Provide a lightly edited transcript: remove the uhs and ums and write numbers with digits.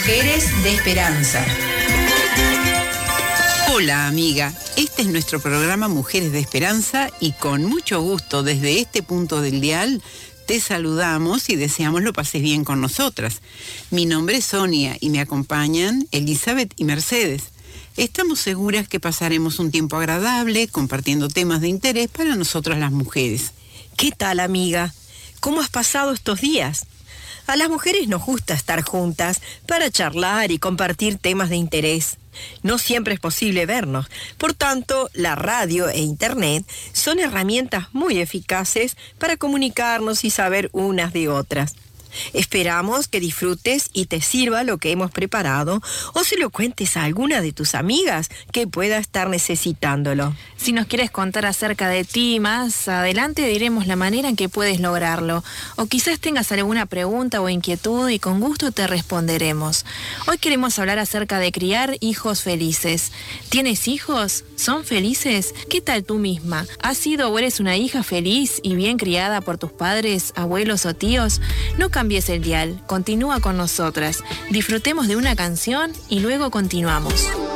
Mujeres de Esperanza. Hola amiga, este es nuestro programa Mujeres de Esperanza y con mucho gusto desde este punto del dial te saludamos y deseamos lo pases bien con nosotras. Mi nombre es Sonia y me acompañan Elizabeth y Mercedes. Estamos seguras que pasaremos un tiempo agradable compartiendo temas de interés para nosotras las mujeres. ¿Qué tal, amiga? ¿Cómo has pasado estos días? A las mujeres nos gusta estar juntas para charlar y compartir temas de interés. No siempre es posible vernos, por tanto, la radio e internet son herramientas muy eficaces para comunicarnos y saber unas de otras. Esperamos que disfrutes y te sirva lo que hemos preparado o se lo cuentes a alguna de tus amigas que pueda estar necesitándolo. Si nos quieres contar acerca de ti más adelante, diremos la manera en que puedes lograrlo. O quizás tengas alguna pregunta o inquietud y con gusto te responderemos. Hoy queremos hablar acerca de criar hijos felices. ¿Tienes hijos? ¿Son felices? ¿Qué tal tú misma? ¿Has sido o eres una hija feliz y bien criada por tus padres, abuelos o tíos? No cambies el dial, continúa con nosotras. Disfrutemos de una canción y luego continuamos.